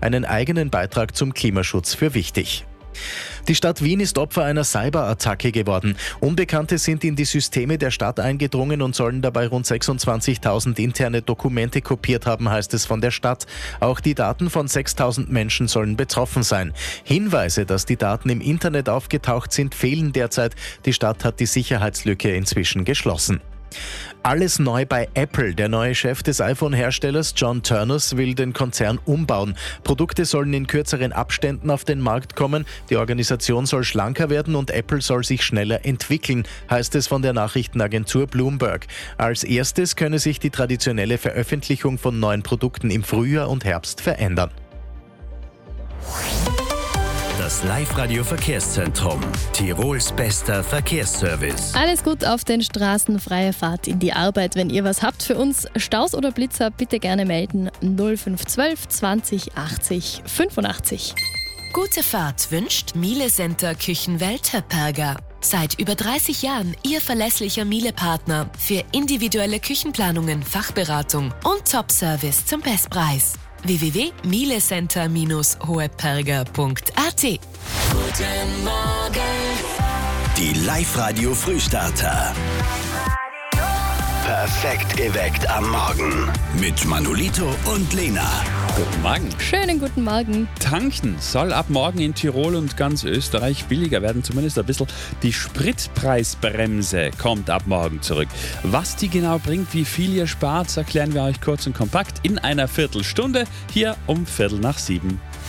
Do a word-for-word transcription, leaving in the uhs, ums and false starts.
einen eigenen Beitrag zum Klimaschutz für wichtig. Die Stadt Wien ist Opfer einer Cyberattacke geworden. Unbekannte sind in die Systeme der Stadt eingedrungen und sollen dabei rund sechsundzwanzigtausend interne Dokumente kopiert haben, heißt es von der Stadt. Auch die Daten von sechstausend Menschen sollen betroffen sein. Hinweise, dass die Daten im Internet aufgetaucht sind, fehlen derzeit. Die Stadt hat die Sicherheitslücke inzwischen geschlossen. Alles neu bei Apple. Der neue Chef des iPhone-Herstellers John Ternus will den Konzern umbauen. Produkte sollen in kürzeren Abständen auf den Markt kommen. Die Organisation soll schlanker werden und Apple soll sich schneller entwickeln, heißt es von der Nachrichtenagentur Bloomberg. Als erstes könne sich die traditionelle Veröffentlichung von neuen Produkten im Frühjahr und Herbst verändern. Das Live-Radio-Verkehrszentrum. Tirols bester Verkehrsservice. Alles gut auf den Straßen, freie Fahrt in die Arbeit. Wenn ihr was habt für uns, Staus oder Blitzer, bitte gerne melden. null fünf zwölf zwanzig achtzig fünfundachtzig. Gute Fahrt wünscht Miele Center Küchenwelt Höpperger. Seit über dreißig Jahren Ihr verlässlicher Miele-Partner für individuelle Küchenplanungen, Fachberatung und Top-Service zum Bestpreis. w w w punkt mielecenter hoheperger punkt a t. Guten Morgen. Die Live-Radio-Frühstarter. Perfekt geweckt am Morgen. Mit Manolito und Lena. Guten Morgen. Schönen guten Morgen. Tanken soll ab morgen in Tirol und ganz Österreich billiger werden, zumindest ein bisschen. Die Spritpreisbremse kommt ab morgen zurück. Was die genau bringt, wie viel ihr spart, erklären wir euch kurz und kompakt in einer Viertelstunde hier um Viertel nach sieben.